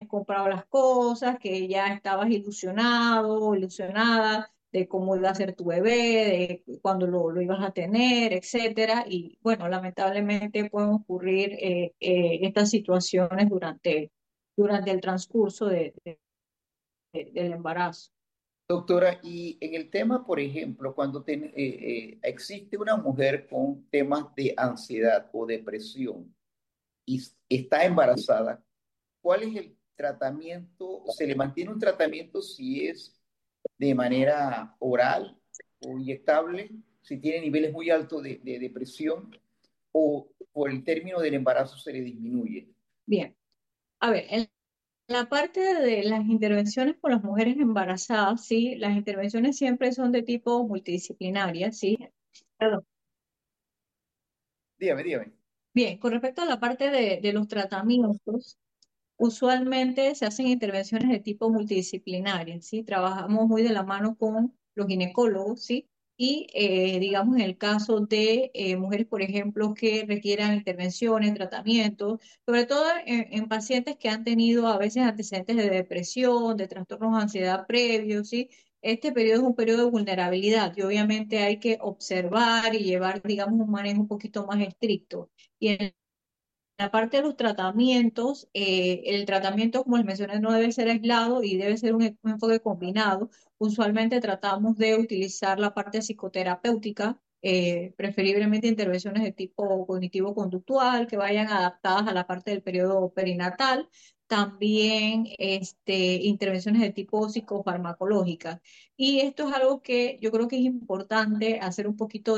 comprado las cosas, que ya estabas ilusionado o ilusionada de cómo iba a ser tu bebé, de cuándo lo ibas a tener, etcétera. Y bueno, lamentablemente pueden ocurrir estas situaciones durante el transcurso del embarazo. Doctora, y en el tema, por ejemplo, cuando existe una mujer con temas de ansiedad o depresión y está embarazada, ¿cuál es el tratamiento? ¿Se le mantiene un tratamiento si es de manera oral o inyectable, si tiene niveles muy altos de depresión o por el término del embarazo se le disminuye? Bien, a ver, en la parte de las intervenciones con las mujeres embarazadas, sí, las intervenciones siempre son de tipo multidisciplinaria, sí. Perdón. Dígame, dígame. Bien, con respecto a la parte de los tratamientos, usualmente se hacen intervenciones de tipo multidisciplinaria, ¿sí? Trabajamos muy de la mano con los ginecólogos, ¿sí? Y digamos en el caso de mujeres, por ejemplo, que requieran intervenciones, tratamientos, sobre todo en pacientes que han tenido a veces antecedentes de depresión, de trastornos de ansiedad previos, ¿sí? Este periodo es un periodo de vulnerabilidad y obviamente hay que observar y llevar, digamos, un manejo un poquito más estricto. Y en la parte de los tratamientos, el tratamiento, como les mencioné, no debe ser aislado y debe ser un enfoque combinado. Usualmente tratamos de utilizar la parte psicoterapéutica, preferiblemente intervenciones de tipo cognitivo-conductual que vayan adaptadas a la parte del periodo perinatal. También intervenciones de tipo psicofarmacológica. Y esto es algo que yo creo que es importante hacer un poquito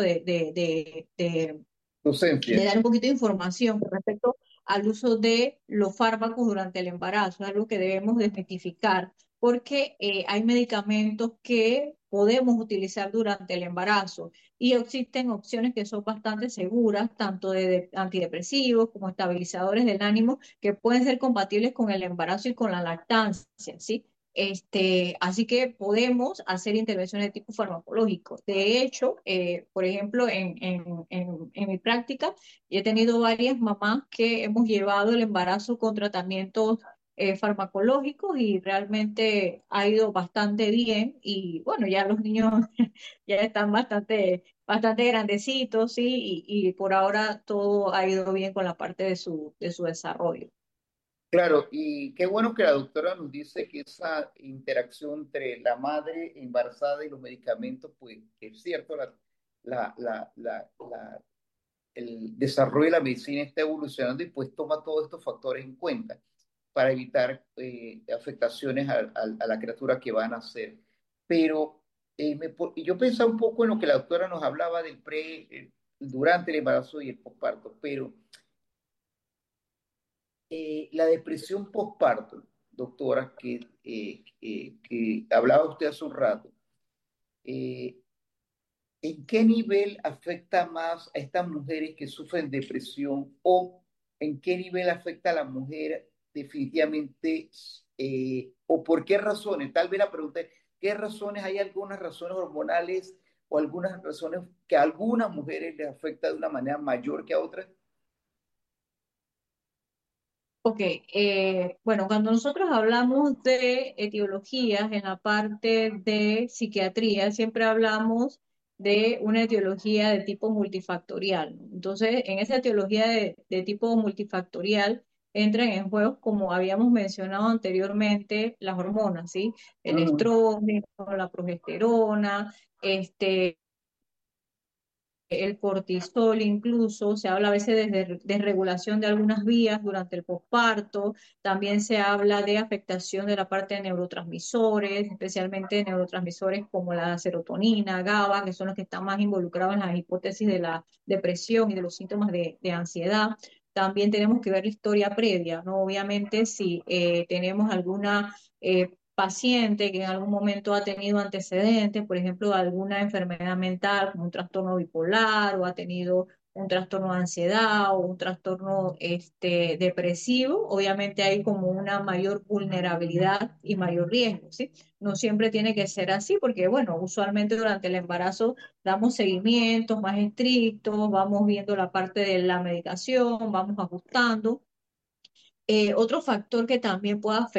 de Docencia. dar un poquito de información con respecto al uso de los fármacos durante el embarazo. Es algo que debemos desmitificar porque hay medicamentos que podemos utilizar durante el embarazo y existen opciones que son bastante seguras, tanto de antidepresivos como estabilizadores del ánimo, que pueden ser compatibles con el embarazo y con la lactancia, ¿sí? Así que podemos hacer intervenciones de tipo farmacológico. De hecho, por ejemplo, en mi práctica, he tenido varias mamás que hemos llevado el embarazo con tratamientos farmacológicos y realmente ha ido bastante bien. Y bueno, ya los niños ya están bastante grandecitos, sí, y por ahora todo ha ido bien con la parte de su desarrollo. Claro, y qué bueno que la doctora nos dice que esa interacción entre la madre embarazada y los medicamentos, pues que es cierto, el desarrollo de la medicina está evolucionando y pues toma todos estos factores en cuenta para evitar afectaciones a la criatura que van a nacer. Pero yo pensaba un poco en lo que la doctora nos hablaba durante el embarazo y el posparto, pero la depresión postparto, doctora, que hablaba usted hace un rato, eh, ¿en qué nivel afecta más a estas mujeres que sufren depresión o en qué nivel afecta a la mujer definitivamente o por qué razones? Tal vez la pregunta es, ¿qué razones? ¿Hay algunas razones hormonales o algunas razones que a algunas mujeres les afecta de una manera mayor que a otras? Ok, bueno, cuando nosotros hablamos de etiologías en la parte de psiquiatría, siempre hablamos de una etiología de tipo multifactorial. Entonces, en esa etiología de tipo multifactorial entran en juego, como habíamos mencionado anteriormente, las hormonas, ¿sí? El Ujú. estrógeno, la progesterona, el cortisol incluso, se habla a veces de desregulación de algunas vías durante el posparto, también se habla de afectación de la parte de neurotransmisores, especialmente neurotransmisores como la serotonina, GABA, que son los que están más involucrados en la hipótesis de la depresión y de los síntomas de ansiedad. También tenemos que ver la historia previa, ¿no? Obviamente, si tenemos alguna paciente que en algún momento ha tenido antecedentes, por ejemplo, de alguna enfermedad mental, como un trastorno bipolar, o ha tenido un trastorno de ansiedad o un trastorno depresivo, obviamente hay como una mayor vulnerabilidad y mayor riesgo, ¿sí? No siempre tiene que ser así, porque bueno, usualmente durante el embarazo damos seguimientos más estrictos, vamos viendo la parte de la medicación, vamos ajustando. Otro factor que también puede afectar